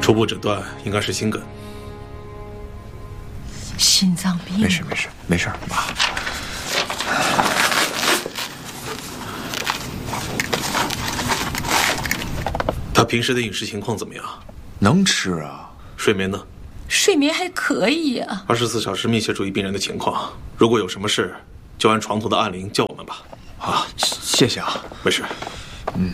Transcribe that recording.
初步诊断应该是心梗。 心脏病？ 没事，妈。 他平时的饮食情况怎么样？ 能吃啊。 睡眠呢？ 睡眠还可以呀。 24小时密切注意病人的情况，如果有什么事，就按床头的按铃叫我们吧。 好，谢谢啊。 没事。